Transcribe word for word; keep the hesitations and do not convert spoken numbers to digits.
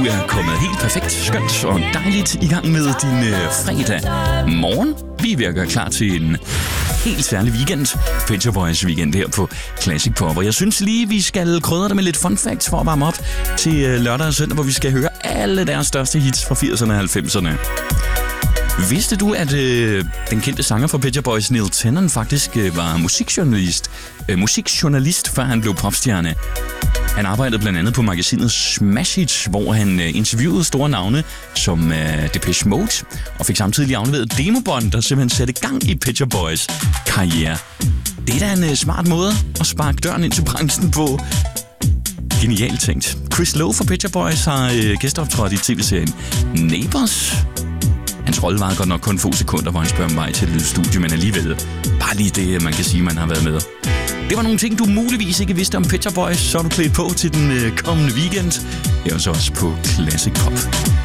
er kommet helt perfekt, skønt og dejligt i gang med din øh, fredag morgen. Vi er ved at gøre klar til en helt særlig weekend. Pet Shop Boys weekend her på Classic Pop. Og jeg synes lige, vi skal krydre det med lidt fun facts for at varme op til øh, lørdag og søndag, hvor vi skal høre alle deres største hits fra firserne og halvfemserne. Vidste du, at øh, den kendte sanger fra Pet Shop Boys, Neil Tennant, faktisk øh, var musikjournalist, øh, musikjournalist, før han blev popstjerne? Han arbejdede blandt andet på magasinet Smash Hits, hvor han øh, interviewede store navne som øh, Depeche Mode, og fik samtidig afleveret demobånd, der simpelthen satte gang i Pet Shop Boys karriere. Det er da en øh, smart måde at sparke døren ind til branchen på. Genialt tænkt. Chris Lowe fra Pet Shop Boys har øh, gæsteoptrådt i tv-serien Neighbours. Hans rolle var godt nok kun få sekunder, hvor han spørger om vej til et lille studie, men alligevel bare lige det, man kan sige, man har været med. Det var nogle ting, du muligvis ikke vidste om Pet Shop Boys, så er du klædt på til den øh, kommende weekend. Det er også på Classic Pop.